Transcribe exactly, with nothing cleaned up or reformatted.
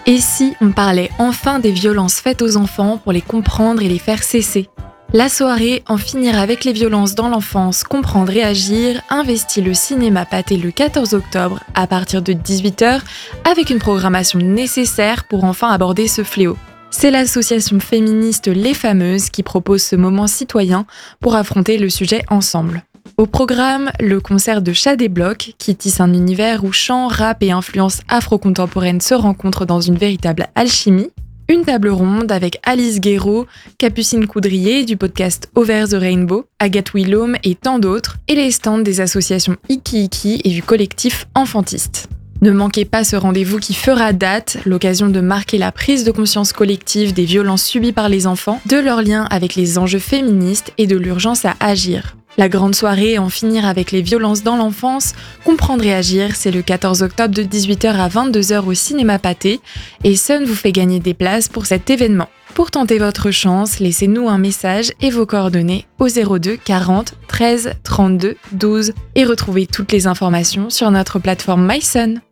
Et si on parlait enfin des violences faites aux enfants pour les comprendre et les faire cesser ? La soirée En finir avec les violences dans l'enfance, comprendre et agir investit le cinéma Pathé le quatorze octobre à partir de dix-huit heures avec une programmation nécessaire pour enfin aborder ce fléau. C'est l'association féministe Les Fameuses qui propose ce moment citoyen pour affronter le sujet ensemble. Au programme, le concert de Chat des Blocs qui tisse un univers où chant, rap et influences afro-contemporaines se rencontrent dans une véritable alchimie. Une table ronde avec Alice Guéraud, Capucine Coudrier du podcast Over the Rainbow, Agathe Willaume et tant d'autres, et les stands des associations Iki Iki et du collectif Enfantiste. Ne manquez pas ce rendez-vous qui fera date, l'occasion de marquer la prise de conscience collective des violences subies par les enfants, de leur lien avec les enjeux féministes et de l'urgence à agir. La grande soirée En finir avec les violences dans l'enfance, comprendre et agir, c'est le quatorze octobre de dix-huit heures à vingt-deux heures au cinéma Pathé et Sun vous fait gagner des places pour cet événement. Pour tenter votre chance, laissez-nous un message et vos coordonnées au zéro deux quarante treize trente-deux douze et retrouvez toutes les informations sur notre plateforme MySun.